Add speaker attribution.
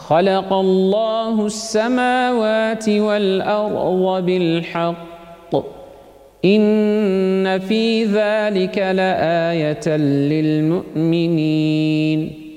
Speaker 1: خلق الله السماوات والأرض بالحق إن في ذلك لآية للمؤمنين